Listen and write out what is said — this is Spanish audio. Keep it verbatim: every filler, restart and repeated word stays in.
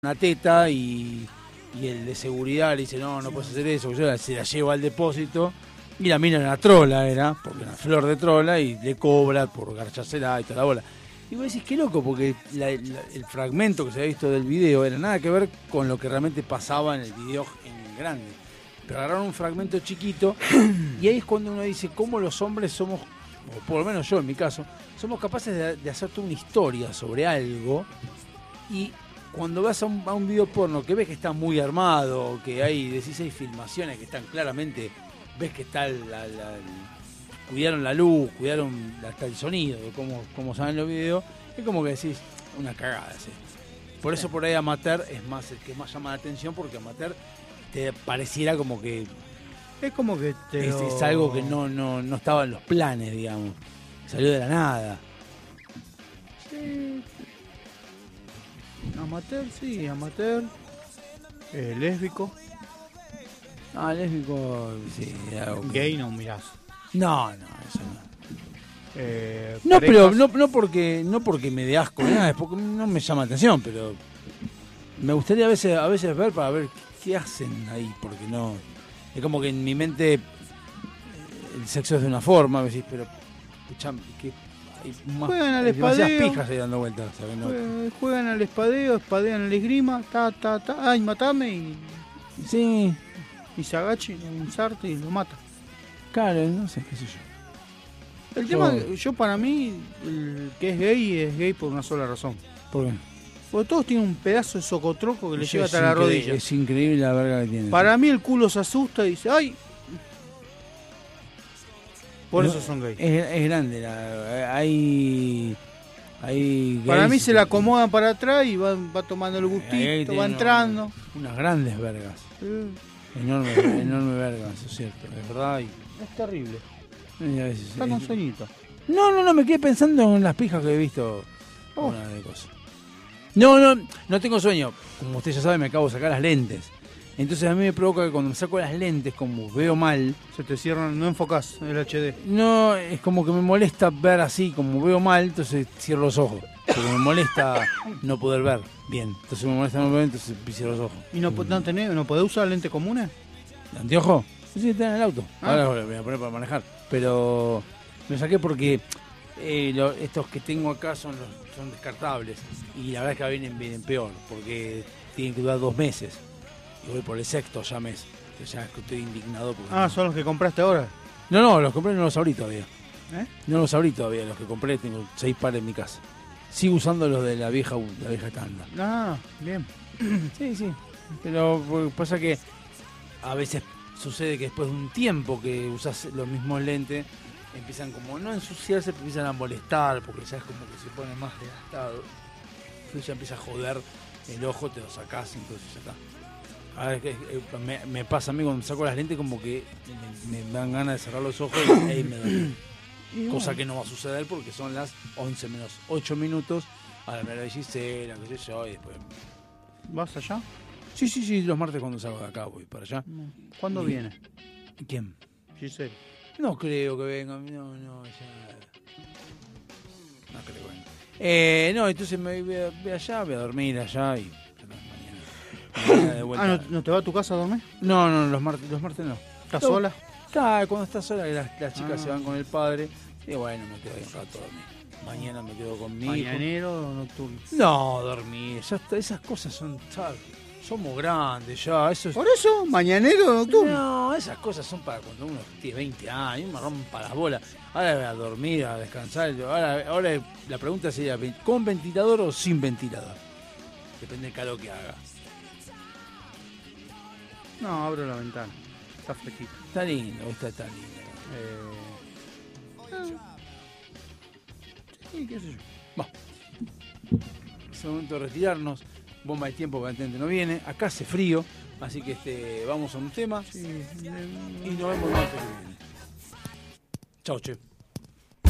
una teta y, y el de seguridad le dice, no, no puedes hacer eso, yo se la llevo al depósito, y la mina era una trola, era, porque era flor de trola, y le cobra por garchársela y toda la bola. Y vos decís, qué loco, porque la, la, el fragmento que se había visto del video era nada que ver con lo que realmente pasaba en el video en grande. Pero agarraron un fragmento chiquito, y ahí es cuando uno dice, cómo los hombres somos, o por lo menos yo en mi caso, somos capaces de, de hacer toda una historia sobre algo, y cuando vas a un, a un video porno que ves que está muy armado, que hay dieciséis filmaciones que están claramente, ves que está la, la, la, cuidaron la luz, cuidaron hasta el sonido, de cómo, cómo salen los videos, es como que decís, una cagada, ¿sí? Por eso por ahí Amateur es más el que más llama la atención, porque Amateur te pareciera como que es como que te es, lo... es algo que no, no, no estaba en los planes, digamos, salió de la nada. Sí. Amateur, sí, amateur, eh, lésbico. Ah, lésbico, sí. Algo que... Gay no mirás. No, no, eso no. Eh, no, parejas... pero no, no porque no porque me dé asco, nada, es porque no me llama la atención, pero me gustaría a veces a veces ver para ver qué hacen ahí, porque no es como que en mi mente el sexo es de una forma, a veces, pero escuchame, que hay más, juegan al hay demasiadas espadeo, pijas ahí dando vueltas, ¿sabes? No. Juegan, juegan al espadeo, espadean al esgrima, ta ta ta, ay, matame y sí, y se agacha y un sarto y lo mata. Claro, no sé, qué sé yo. El yo... tema, yo para mí, el que es gay es gay por una sola razón. ¿Por qué? Porque todos tienen un pedazo de socotroco que le Eso llega es hasta la rodilla. Es increíble la verga que tiene. Para mí el culo se asusta y dice, ¡ay! Por no, eso son gays. Es, es grande, la, hay... hay gays, para mí se la acomodan para atrás y va, va tomando el gustito, va entrando. Unas, unas grandes vergas. Sí. Enorme, enorme vergas, eso es cierto, es verdad. Y... es terrible. Y a veces, está con sueñito. No, no, no, me quedé pensando en las pijas que he visto. Oh. Una de cosas. No, no, no tengo sueño. Como usted ya sabe, me acabo de sacar las lentes. Entonces a mí me provoca que cuando me saco las lentes, como veo mal... se te cierran, no enfocás el H D. No, es como que me molesta ver así, como veo mal, entonces cierro los ojos. Porque me molesta no poder ver bien. Entonces me molesta no ver, entonces cierro los ojos. ¿Y no, no, tenés, no podés usar lentes comunes? ¿Anteojo? Sí, está en el auto. Ah. Ahora lo voy a poner para manejar. Pero me saqué porque eh, lo, estos que tengo acá son, los, son descartables. Y la verdad es que vienen, vienen peor, porque tienen que durar dos meses. Y voy por el sexto ya mes. Entonces ya estoy indignado. Porque ah, no. ¿son los que compraste ahora? No, no, los compré, no los abrí todavía. ¿Eh? No los abrí todavía, los que compré, tengo seis pares en mi casa. Sigo usando los de la vieja, la vieja tanda. Ah, bien. Sí, sí. Pero pasa que a veces sucede que después de un tiempo que usas los mismos lentes, empiezan como no a ensuciarse, pero empiezan a molestar, porque ya es como que se pone más desgastado. Entonces ya empieza a joder el ojo, te lo sacás, entonces ya está. Ahora es que, eh, me, me pasa a mí cuando saco las lentes como que me, me dan ganas de cerrar los ojos y ahí me duele. Cosa que no va a suceder porque son las once menos ocho minutos. Ahora me la Gisela, qué sé yo, y después... ¿Vas allá? Sí, sí, sí, los martes cuando salgo de acá voy para allá. ¿Cuándo y... viene? ¿Quién? Gisela. No creo que venga, no, no, ya... No creo que venga. Eh, no, entonces me voy, a, voy allá, voy a dormir allá y... mañana de vuelta. Ah, ¿no, ¿no te va a tu casa a dormir? No, no, los martes, los martes no. ¿Estás no. sola? Claro, cuando estás sola, las, las chicas ah. se van con el padre. Y bueno, me quedo ahí un rato a dormir. Mañana me quedo con mi hijo. ¿Mañanero o nocturno? No, dormir. Ya está, esas cosas son... ¿sabes? Somos grandes ya. Eso es... ¿Por eso? ¿Mañanero o nocturno? No, esas cosas son para cuando uno tiene veinte años, me rompa las bolas. Ahora voy a dormir, a descansar. Ahora, ahora la pregunta sería, ¿con ventilador o sin ventilador? Depende del calor que haga. No, abro la ventana. Está fresquita. Está lindo, está, está lindo. Eh... Sí, qué sé yo. Bueno, es el momento de retirarnos. Bomba de tiempo que antes no viene. Acá hace frío, así que este vamos a un tema. Sí. Y nos vemos el martes que viene. Chau, che.